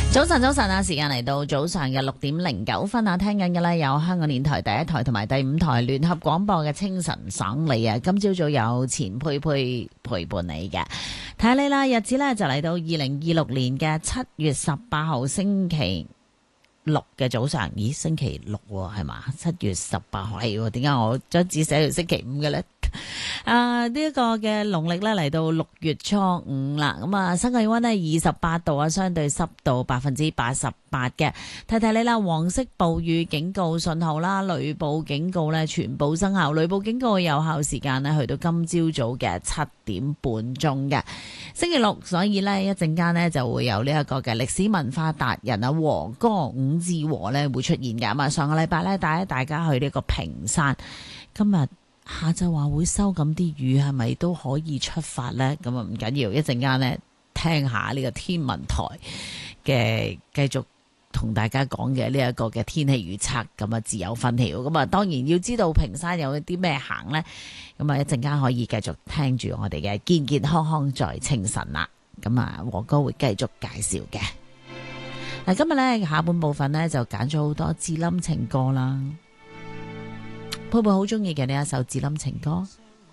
早晨啊，時間嚟到早上嘅6:09啊，聽緊嘅呢有香港電台第一台同埋第5台聯合廣播嘅清晨爽利啊，今朝早有錢佩陪伴你嘅，睇下你啦，日子呢就嚟到2026年嘅7月18號星期六嘅早上，咦，星期六係嘛？7月18號係，點解我將紙寫到星期五嘅呢？呢一個嘅農曆咧嚟到6月初5啦，咁啊，新氣溫呢28度啊，相對濕度88%嘅。提提你啦，黃色暴雨警告信號啦，雷暴警告呢全部生效，雷暴警告嘅有效時間呢去到今朝早嘅7點半鐘嘅星期六，所以呢一陣間呢就會有呢一個嘅歷史文化達人啊和哥伍志和呢會出現嘅。咁啊，上個禮拜呢帶大家去呢個屏山，今日下晝話會收咁啲雨，係咪都可以出發呢？咁啊唔緊要，一陣間呢聽下呢個天文台嘅繼續同大家講嘅呢一個嘅天氣預測，咁啊自有分曉。咁啊當然要知道屏山有啲咩行呢？咁啊一陣間可以繼續聽住我哋嘅健健康康在清晨啦。咁啊和哥會繼續介紹嘅。嗱，今日呢下半部分呢就揀咗好多志冧情歌啦。佩佩好中意嘅呢一首志冧情歌。